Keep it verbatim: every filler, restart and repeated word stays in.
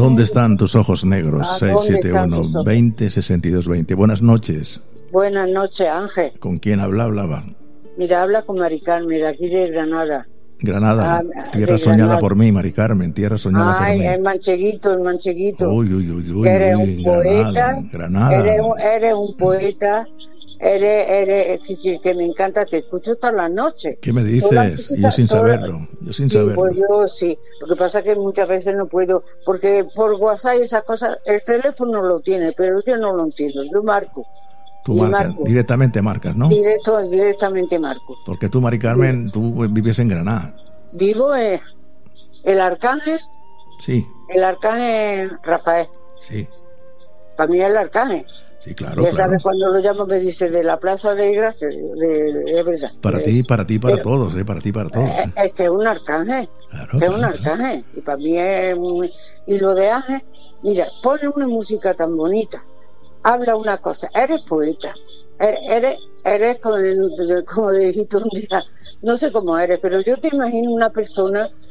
¿Dónde están tus ojos negros? ¿A seis dónde siete están uno, tus ojos? veinte, sesenta y dos, veinte. Buenas noches. Buenas noches, Ángel. ¿Con quién habla? Hablaba. Mira, habla con Mari Carmen, de aquí de Granada. Granada, Ah, tierra de soñada Granada. por mí, Mari Carmen, tierra soñada Ay, por mí. el mancheguito, el mancheguito. Uy, uy, uy, uy, Que eres uy, un poeta, Granada, Granada. Eres, un- eres un poeta, eres, eres que, que- que me encanta, te escucho todas las noches. ¿Qué me Toda la dices? Y música, yo sin toda- saberlo, yo sin Sí, saberlo. pues yo sí. Lo que pasa es que muchas veces no puedo, porque por WhatsApp y esas cosas, el teléfono lo tiene, pero yo no lo entiendo. Yo marco. Tú y marcas, marco. directamente marcas, ¿no? Directo, directamente marco. Porque tú, Mari Carmen, tú vives en Granada. Vivo en el Arcángel, Sí, el Arcángel Rafael. sí, Para mí es el Arcángel. sí, claro, Ya claro. sabes, cuando lo llamo me dice de la Plaza de Gracia, de, de- es verdad. Para es- ti, para ti, para pero- todos, ¿eh? Para ti, para todos. Eh, ¿eh? Es que es un arcángel, Claro, que es claro, un claro. arcángel, y para mí es muy... Y lo de Ángel, mira, pone una música tan bonita, habla una cosa, eres poeta, eres, eres, eres como, el- como le dijiste un día, no sé cómo eres, pero yo te imagino una persona